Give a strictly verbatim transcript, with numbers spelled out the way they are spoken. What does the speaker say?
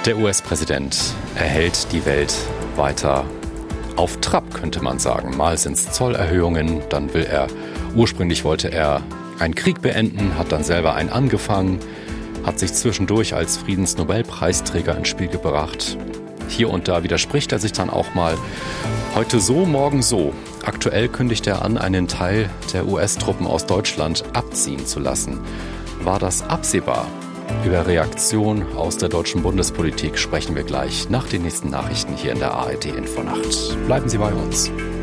Der U S-Präsident erhält die Welt weiter auf Trab, könnte man sagen. Mal sind es Zollerhöhungen, dann will er, ursprünglich wollte er einen Krieg beenden, hat dann selber einen angefangen, hat sich zwischendurch als Friedensnobelpreisträger ins Spiel gebracht. Hier und da widerspricht er sich dann auch mal. Heute so, morgen so. Aktuell kündigt er an, einen Teil der U S-Truppen aus Deutschland abziehen zu lassen. War das absehbar? Über Reaktion aus der deutschen Bundespolitik sprechen wir gleich nach den nächsten Nachrichten hier in der A R D Infonacht. Bleiben Sie bei uns.